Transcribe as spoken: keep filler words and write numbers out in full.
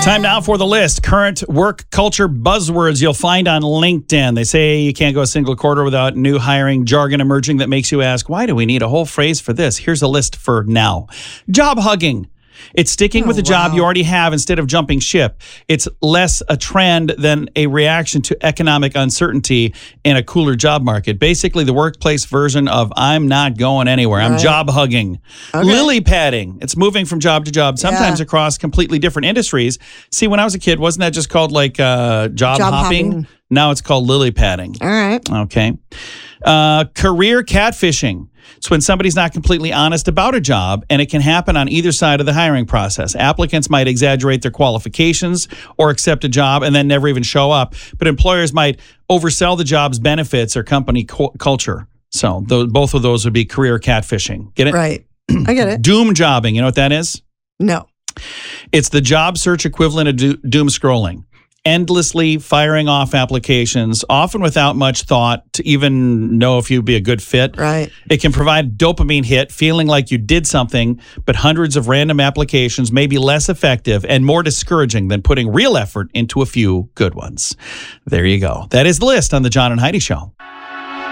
Time now for the list. Current work culture buzzwords you'll find on LinkedIn. They say you can't go a single quarter without new hiring jargon emerging that makes you ask, why do we need a whole phrase for this? Here's a list for now. Job hugging. It's sticking Oh, with the job wow. you already have instead of jumping ship. It's less a trend than a reaction to economic uncertainty in a cooler job market. Basically, the workplace version of I'm not going anywhere. I'm Right. job hugging. Okay. Lily padding. It's moving from job to job, sometimes Yeah. across completely different industries. See, when I was a kid, wasn't that just called like uh, job, Job hopping? hopping. Now it's called lily padding. All right. Okay. Uh, career catfishing. It's when somebody's not completely honest about a job, and it can happen on either side of the hiring process. Applicants might exaggerate their qualifications or accept a job and then never even show up, but employers might oversell the job's benefits or company cu- culture. So those, both of those would be career catfishing. Get it? Right. I get it. Doom jobbing. You know what that is? No. It's the job search equivalent of do- doom scrolling. Endlessly firing off applications, often without much thought to even know if you'd be a good fit. Right. It can provide a dopamine hit, feeling like you did something, but hundreds of random applications may be less effective and more discouraging than putting real effort into a few good ones. There you go. That is the list on the John and Heidi Show.